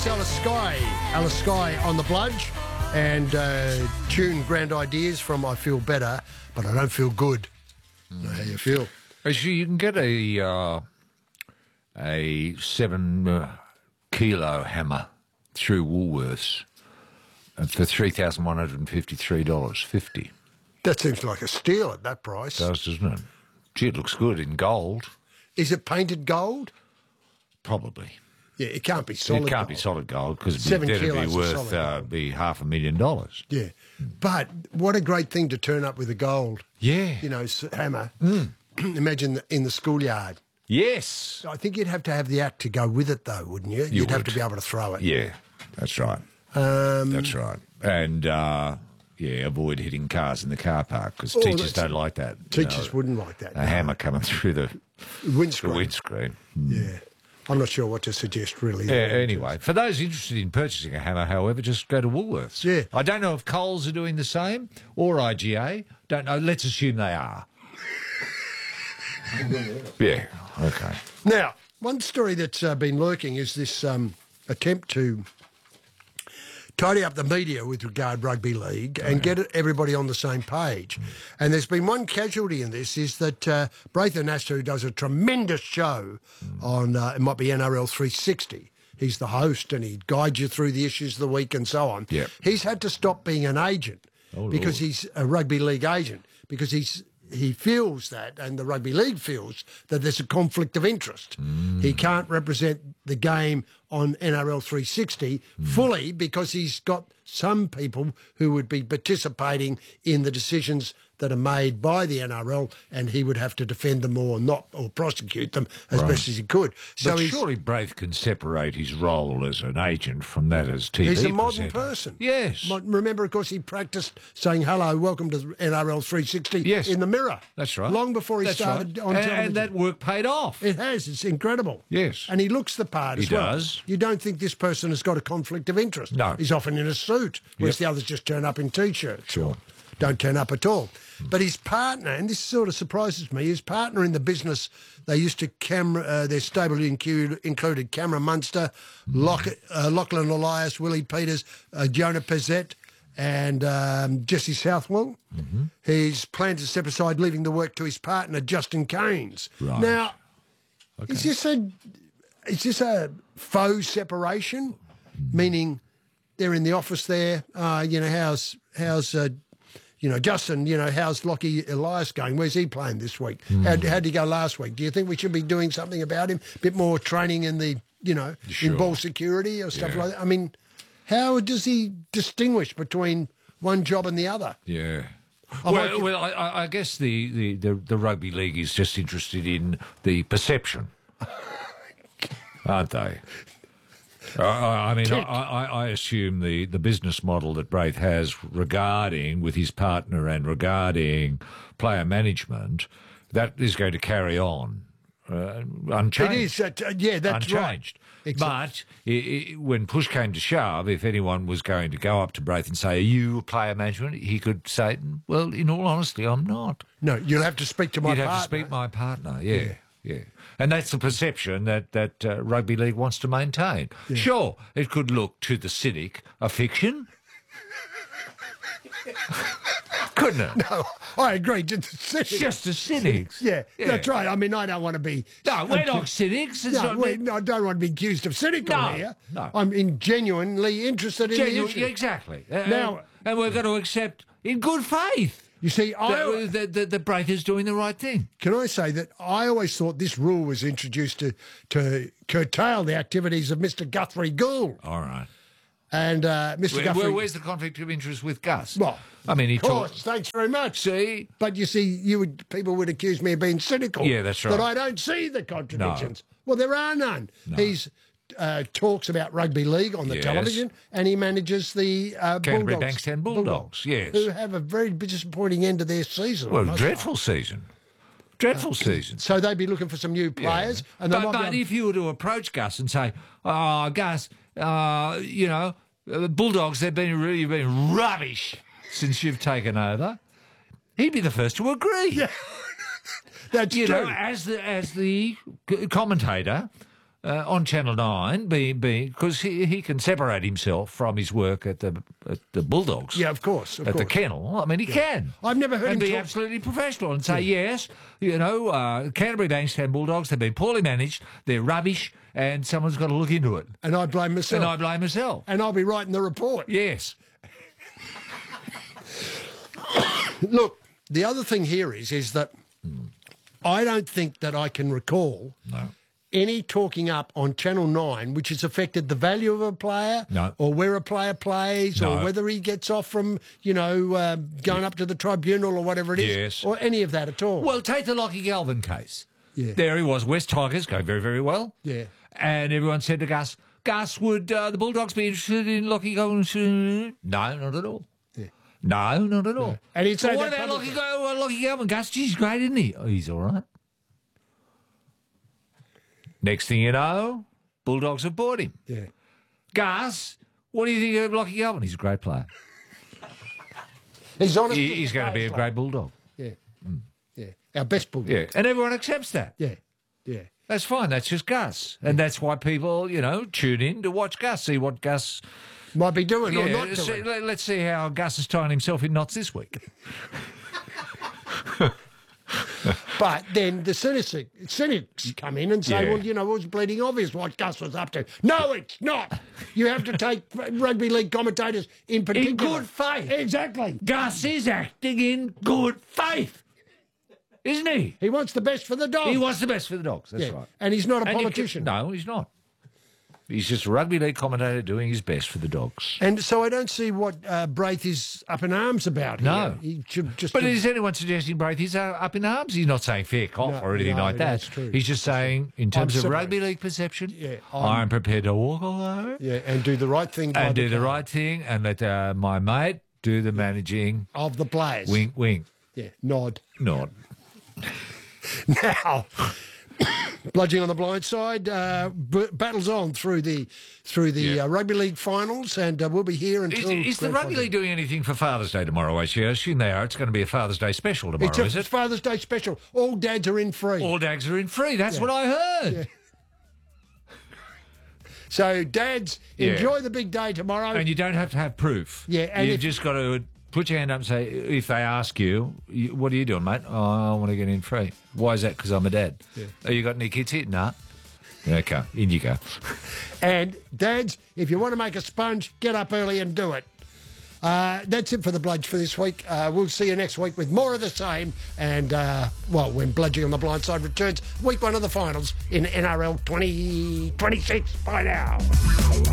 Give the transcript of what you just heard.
It's Alice Skye on the Bludge, and tune Grand Ideas from I Feel Better, but I Don't Feel Good. How you feel? Actually, you can get a 7 kilo hammer through Woolworths for $3,153.50. That seems like a steal at that price. It does, doesn't it? Gee, it looks good in gold. Is it painted gold? Probably. Yeah, it can't be solid gold. It can't be solid gold because it'd 7 be kilos of worth solid be $500,000. Yeah, but what a great thing to turn up with a gold, Yeah. Hammer. Imagine in the schoolyard. Yes. I think you'd have to have the act to go with it, though, wouldn't you? You'd have to be able to throw it. Yeah, that's right. That's right. And, avoid hitting cars in the car park because teachers don't like that. Teachers wouldn't like that. A hammer coming through the windscreen. Yeah. I'm not sure what to suggest, really. Anyway, for those interested in purchasing a hammer, however, just go to Woolworths. Yeah. I don't know if Coles are doing the same or IGA. Don't know. Let's assume they are. Yeah, okay. Now, one story that's been lurking is this attempt to tidy up the media with regard rugby league and get everybody on the same page. And there's been one casualty in this, is that Braithen Astor, who does a tremendous show on, it might be NRL 360, he's the host and he guides you through the issues of the week and so on. Yep. He's had to stop being an agent because he's a rugby league agent, because he feels that, and the rugby league feels that there's a conflict of interest. He can't represent the game on NRL 360 fully because he's got some people who would be participating in the decisions that are made by the NRL, and he would have to defend them or prosecute them as best as he could. So surely Braith can separate his role as an agent from that as TV He's a modern presenter. person. Yes. Remember, of course, he practiced saying, hello, welcome to NRL 360 in the Mirror. That's right. Long before he started on television. And that work paid off. It has. It's incredible. Yes. And he looks the part as well. He does. You don't think this person has got a conflict of interest. No. He's often in a suit, whereas the others just turn up in T-shirts. Sure. Don't turn up at all. But his partner, and this sort of surprises me, his partner in the business, they used to their stable included Cameron Munster, Lachlan Elias, Willie Peters, Jonah Pezzett, and Jesse Southwell. He's planned to step aside, leaving the work to his partner, Justin Keynes. Right. Now, is this a faux separation? Meaning they're in the office there, how's Justin, how's Lockie Elias going? Where's he playing this week? How'd he go last week? Do you think we should be doing something about him? A bit more training in the, in ball security or stuff like that? I mean, how does he distinguish between one job and the other? Yeah. I guess the rugby league is just interested in the perception, aren't they? I assume the business model that Braith has regarding with his partner and regarding player management, that is going to carry on unchanged. It is, that's unchanged. Right. But when push came to shove, if anyone was going to go up to Braith and say, are you player management? He could say, well, in all honesty, I'm not. No, you'll have to speak to my partner. You'd have to speak to my partner, yeah. And that's the perception that rugby league wants to maintain. Yeah. Sure, it could look to the cynic a fiction. Couldn't it? No, I agree. Just the cynics. Yeah, that's right. I mean, I don't want to be... No, we're not cynics. I don't want to be accused of cynical here. No. I'm genuinely interested in the issue. Exactly. And we're going to accept in good faith. You see, the Braith is doing the right thing. Can I say that I always thought this rule was introduced to curtail the activities of Mr. Guthrie Gould. All right. And Mr. Guthrie... Where's the conflict of interest with Gus? Well, I mean, he talks. Thanks very much. See? But you see, people would accuse me of being cynical. Yeah, that's right. But I don't see the contradictions. No. Well, there are none. No. He's... talks about rugby league on the television, and he manages the Canterbury Bankstown Bulldogs, yes. Who have a very disappointing end of their season. Well, dreadful season. Dreadful season. So they'd be looking for some new players. Yeah. And but if you were to approach Gus and say, Gus, Bulldogs, you've been rubbish since you've taken over, he'd be the first to agree. Yeah. That's true. As the commentator... on Channel 9, because he can separate himself from his work at the Bulldogs. Yeah, of course. At the kennel. I mean, he can. I've never heard and him be talk... absolutely professional and say, yes, Canterbury Bankstown Bulldogs have been poorly managed, they're rubbish, and someone's got to look into it. And I blame myself. And I'll be writing the report. Yes. Look, the other thing here is that I don't think that I can recall any talking up on Channel 9 which has affected the value of a player or where a player plays or whether he gets off from, going up to the tribunal or whatever it is, or any of that at all. Well, take the Lockie Galvin case. Yeah. There he was, West Tigers, going very, very well. Yeah. And everyone said to Gus, would the Bulldogs be interested in Lockie Galvin? No, not at all. Yeah. No, not at all. Yeah. And he'd say what about Lockie Galvin? Gus, he's great, isn't he? Oh, he's all right. Next thing you know, Bulldogs have bought him. Yeah. Gus, what do you think of Lockie Galvin? He's a great player. He's honest. He's going to be a great Bulldog. Yeah. Yeah. Our best Bulldog. Yeah. And everyone accepts that. Yeah. Yeah. That's fine. That's just Gus. And that's why people, tune in to watch Gus, see what Gus might be doing or not doing. Let's see how Gus is tying himself in knots this week. But then the cynics come in and say, well, it was bleeding obvious what Gus was up to. No, it's not. You have to take rugby league commentators in particular. In good faith. Exactly. Gus is acting in good faith, isn't he? He wants the best for the Dogs. He wants the best for the Dogs, that's right. And he's not a politician. No, he's not. He's just a rugby league commentator doing his best for the Dogs. And so I don't see what Braith is up in arms about here. No. He should just... But is anyone suggesting Braith is up in arms? He's not saying fair cop or anything like that. That's true. He's just saying, in terms of rugby league perception, I'm prepared to walk away. Yeah, and do the right thing. And do the right thing and let my mate do the managing. Of the players. Wink, wink. Yeah, nod. Nod. Now... Bludging on the blind side, battles on through the rugby league finals, and we'll be here until... Is the rugby league doing anything for Father's Day tomorrow? I assume they are. It's going to be a Father's Day special tomorrow, is it? It's Father's Day special. All dads are in free. All dads are in free. That's what I heard. Yeah. So, dads, enjoy the big day tomorrow. And you don't have to have proof. Yeah, and you've just got to put your hand up and say, if they ask you, what are you doing, mate? Oh, I want to get in free. Why is that? Because I'm a dad. Yeah. Oh, you got any kids here? Nah. Okay, in you go. And dads, if you want to make a sponge, get up early and do it. That's it for the Bludge for this week. We'll see you next week with more of the same. And, when Bludging on the Blind Side returns, week one of the finals in NRL 2026. Bye now.